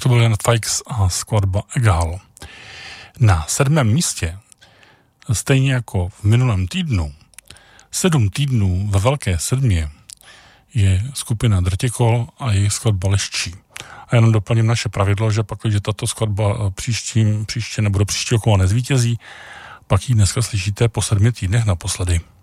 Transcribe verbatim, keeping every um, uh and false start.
To byl Jan Tvikes a skladba Egal. Na sedmém místě, stejně jako v minulém týdnu, sedm týdnů ve velké sedmě, je skupina Drtěkol a jejich skladba Leščí. A jenom doplním naše pravidlo, že pak, když tato skladba příštím, příště nebo do příštího kola nezvítězí, pak ji dneska slyšíte po sedmi týdnech naposledy.